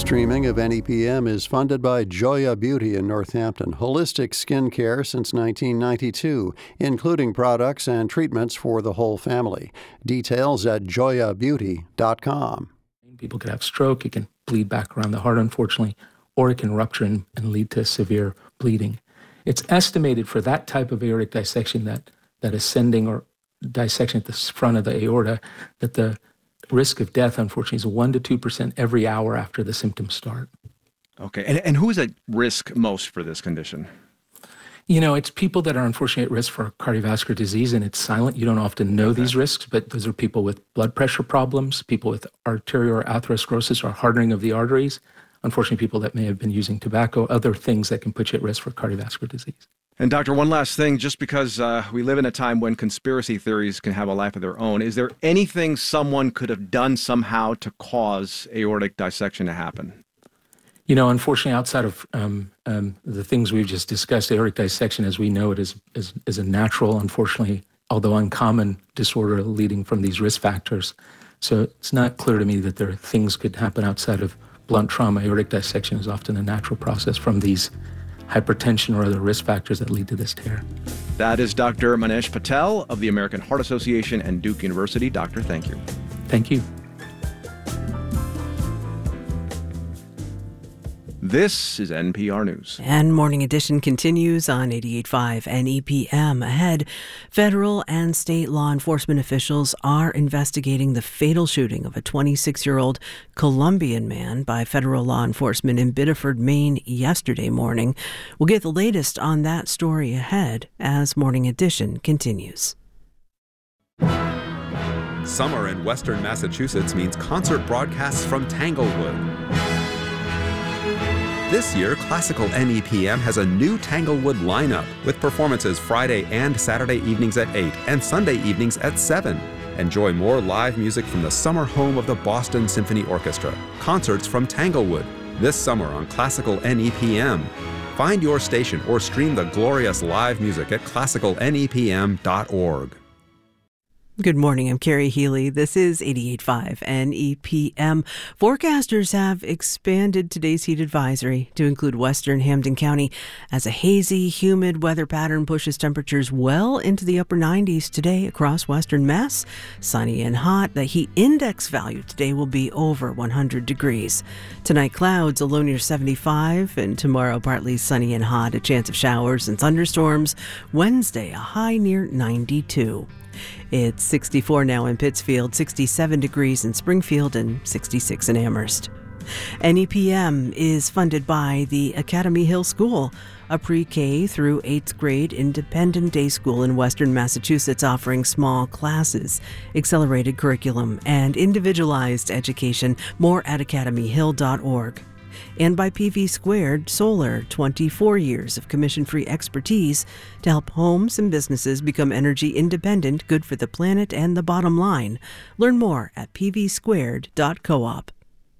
streaming of NEPM is funded by Joya Beauty in Northampton, holistic skin care since 1992, including products and treatments for the whole family. Details at joyabeauty.com. People could have stroke, it can bleed back around the heart, unfortunately, or it can rupture and lead to severe bleeding. It's estimated for that type of aortic dissection, that ascending or dissection at the front of the aorta, that the risk of death, unfortunately, is 1% to 2% every hour after the symptoms start. Okay, and who is at risk most for this condition? You know, it's people that are unfortunately at risk for cardiovascular disease, and it's silent. You don't often know these risks, but those are people with blood pressure problems, people with arterial or atherosclerosis or hardening of the arteries, unfortunately people that may have been using tobacco, other things that can put you at risk for cardiovascular disease. And doctor, one last thing, just because we live in a time when conspiracy theories can have a life of their own, is there anything someone could have done somehow to cause aortic dissection to happen? You know, unfortunately, outside of the things we've just discussed, aortic dissection, as we know it, is a natural, unfortunately, although uncommon disorder leading from these risk factors. So it's not clear to me that there are things could happen outside of blunt trauma. Aortic dissection is often a natural process from these hypertension or other risk factors that lead to this tear. That is Dr. Manesh Patel of the American Heart Association and Duke University. Doctor, thank you. Thank you. This is NPR News. And Morning Edition continues on 88.5 NEPM. Ahead, federal and state law enforcement officials are investigating the fatal shooting of a 26-year-old Colombian man by federal law enforcement in Biddeford, Maine yesterday morning. We'll get the latest on that story ahead as Morning Edition continues. Summer in Western Massachusetts means concert broadcasts from Tanglewood. This year, Classical NEPM has a new Tanglewood lineup with performances Friday and Saturday evenings at 8 and Sunday evenings at 7. Enjoy more live music from the summer home of the Boston Symphony Orchestra. Concerts from Tanglewood this summer on Classical NEPM. Find your station or stream the glorious live music at classicalnepm.org. Good morning, I'm Carrie Healy. This is 88.5 NEPM. Forecasters have expanded today's heat advisory to include western Hampden County as a hazy, humid weather pattern pushes temperatures well into the upper 90s today across western Mass. Sunny and hot. The heat index value today will be over 100 degrees. Tonight, clouds, a low near 75, and tomorrow, partly sunny and hot, a chance of showers and thunderstorms. Wednesday, a high near 92. It's 64 now in Pittsfield, 67 degrees in Springfield, and 66 in Amherst. NEPM is funded by the Academy Hill School, a pre-K through 8th grade independent day school in western Massachusetts offering small classes, accelerated curriculum, and individualized education. More at academyhill.org. And by PV Squared Solar, 24 years of commission-free expertise to help homes and businesses become energy independent, good for the planet and the bottom line. Learn more at pvsquared.coop.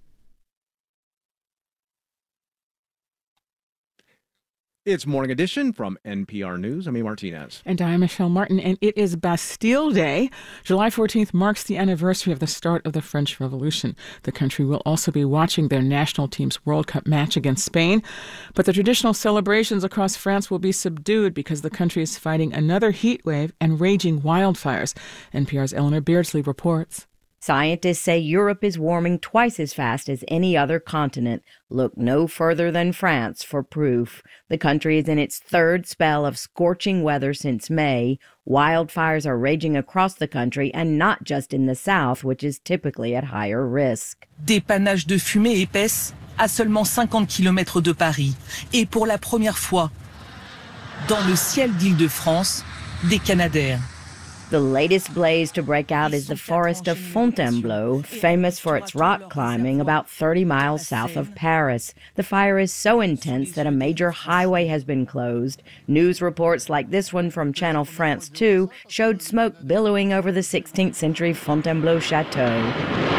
It's Morning Edition from NPR News. I'm A. Martinez. And I'm Michelle Martin, and it is Bastille Day. July 14th marks the anniversary of the start of the French Revolution. The country will also be watching their national team's World Cup match against Spain. But the traditional celebrations across France will be subdued because the country is fighting another heat wave and raging wildfires. NPR's Eleanor Beardsley reports. Scientists say Europe is warming twice as fast as any other continent. Look no further than France for proof. The country is in its third spell of scorching weather since May. Wildfires are raging across the country and not just in the south, which is typically at higher risk. Des panaches de fumée épaisse à seulement 50 km de Paris. Et pour la première fois, dans le ciel d'Île-de-France, des Canadaires. The latest blaze to break out is the forest of Fontainebleau, famous for its rock climbing about 30 miles south of Paris. The fire is so intense that a major highway has been closed. News reports like this one from Channel France 2 showed smoke billowing over the 16th century Fontainebleau Chateau.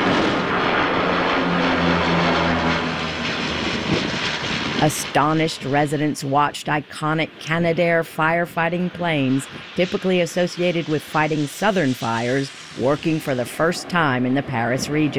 Astonished residents watched iconic Canadair firefighting planes, typically associated with fighting southern fires, working for the first time in the Paris region.